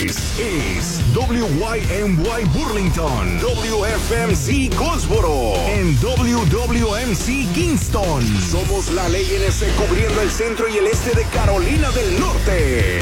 es WYMY Burlington, WFMC Goldsboro, en WWMC Kingston. Somos la ley NC cubriendo el centro y el este de Carolina del Norte.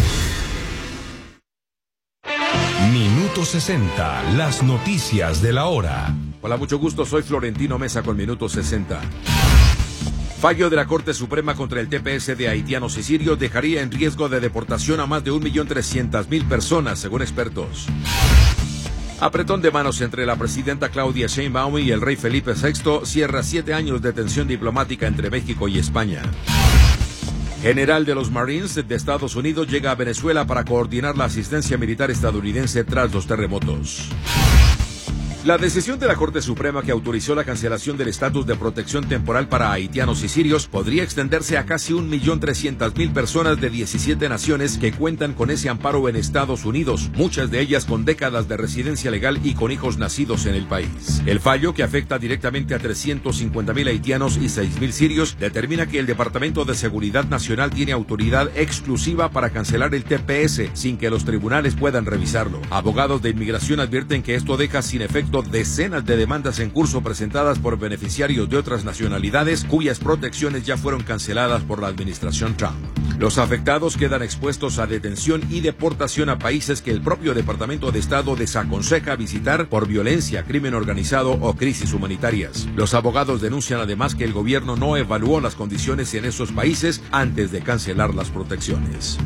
Minuto 60, las noticias de la hora. Hola, mucho gusto, soy Florentino Mesa con Minuto 60. Fallo de la Corte Suprema contra el TPS de haitianos y sirios dejaría en riesgo de deportación a más de 1.300.000 personas, según expertos. Apretón de manos entre la presidenta Claudia Sheinbaum y el rey Felipe VI cierra 7 años de tensión diplomática entre México y España. General de los Marines de Estados Unidos llega a Venezuela para coordinar la asistencia militar estadounidense tras los terremotos. La decisión de la Corte Suprema que autorizó la cancelación del estatus de protección temporal para haitianos y sirios podría extenderse a casi 1.300.000 personas de 17 naciones que cuentan con ese amparo en Estados Unidos, muchas de ellas con décadas de residencia legal y con hijos nacidos en el país. El fallo, que afecta directamente a 350.000 haitianos y 6.000 sirios, determina que el Departamento de Seguridad Nacional tiene autoridad exclusiva para cancelar el TPS sin que los tribunales puedan revisarlo. Abogados de inmigración advierten que esto deja sin efecto decenas de demandas en curso presentadas por beneficiarios de otras nacionalidades cuyas protecciones ya fueron canceladas por la administración Trump. Los afectados quedan expuestos a detención y deportación a países que el propio Departamento de Estado desaconseja visitar por violencia, crimen organizado o crisis humanitarias. Los abogados denuncian además que el gobierno no evaluó las condiciones en esos países antes de cancelar las protecciones.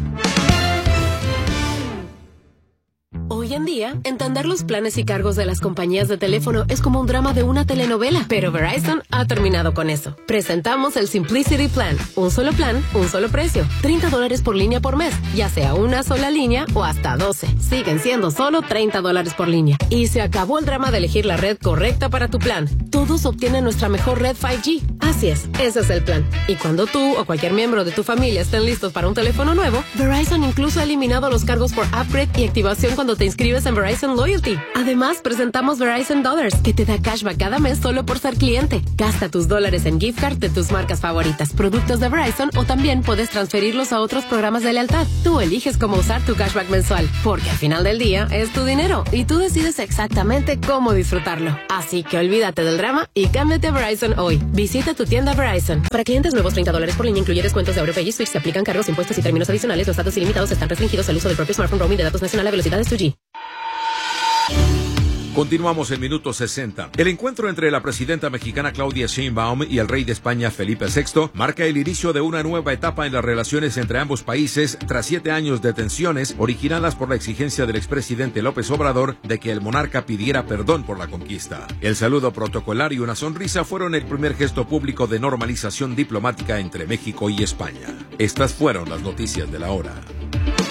Hoy en día, entender los planes y cargos de las compañías de teléfono es como un drama de una telenovela, pero Verizon ha terminado con eso. Presentamos el Simplicity Plan, un solo plan, un solo precio, $30 por línea por mes, ya sea una sola línea o hasta 12. Siguen siendo solo $30 por línea. Y se acabó el drama de elegir la red correcta para tu plan. Todos obtienen nuestra mejor red 5G. Así es, ese es el plan. Y cuando tú o cualquier miembro de tu familia estén listos para un teléfono nuevo, Verizon incluso ha eliminado los cargos por upgrade y activación cuando te inscribes en Verizon Loyalty. Además, presentamos Verizon Dollars, que te da cashback cada mes solo por ser cliente. Gasta tus dólares en gift card de tus marcas favoritas, productos de Verizon, o también puedes transferirlos a otros programas de lealtad. Tú eliges cómo usar tu cashback mensual, porque al final del día es tu dinero y tú decides exactamente cómo disfrutarlo. Así que olvídate del drama y cámbiate a Verizon hoy. Visita tu tienda Verizon. Para clientes nuevos, $30 por línea incluye descuentos de AuroPay y Switch. Se aplican cargos, impuestos y términos adicionales. Los datos ilimitados están restringidos al uso del propio smartphone. Roaming de datos nacional a velocidades 2G. Continuamos en Minuto 60. El encuentro entre la presidenta mexicana Claudia Sheinbaum y el rey de España Felipe VI marca el inicio de una nueva etapa en las relaciones entre ambos países tras 7 años de tensiones originadas por la exigencia del expresidente López Obrador de que el monarca pidiera perdón por la conquista. El saludo protocolar y una sonrisa fueron el primer gesto público de normalización diplomática entre México y España. Estas fueron las noticias de la hora.